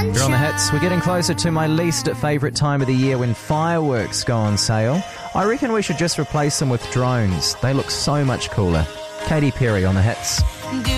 You're on the hits. We're getting closer to my least favourite time of the year when fireworks go on sale. I reckon we should just replace them with drones. They look so much cooler. Katy Perry on the hits.